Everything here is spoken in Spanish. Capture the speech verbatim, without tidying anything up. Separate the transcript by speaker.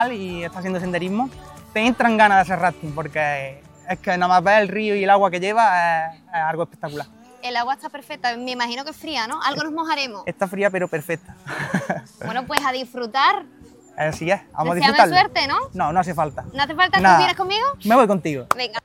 Speaker 1: y está haciendo senderismo, te entran ganas de hacer rafting porque es que nada más ver el río y el agua que lleva es, es algo espectacular.
Speaker 2: El agua está perfecta, me imagino que es fría, ¿no? Algo nos mojaremos.
Speaker 1: Está fría pero perfecta.
Speaker 2: Bueno, pues a disfrutar.
Speaker 1: Así es, vamos a
Speaker 2: Deseame
Speaker 1: disfrutarlo.
Speaker 2: suerte, ¿no?
Speaker 1: No, no hace falta.
Speaker 2: ¿No hace falta que
Speaker 1: Nada.
Speaker 2: vienes conmigo?
Speaker 1: Me voy contigo.
Speaker 2: Venga.